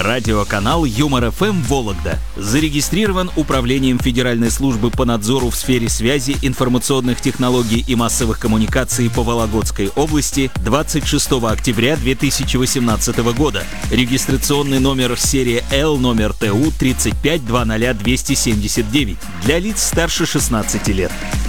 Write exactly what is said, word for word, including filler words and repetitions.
Радиоканал Юмор эф эм Вологда зарегистрирован Управлением Федеральной службы по надзору в сфере связи, информационных технологий и массовых коммуникаций по Вологодской области двадцать шестого октября две тысячи восемнадцатого года. Регистрационный номер серия Л, номер Т У тридцать пять двадцать двести семьдесят девять для лиц старше шестнадцати лет.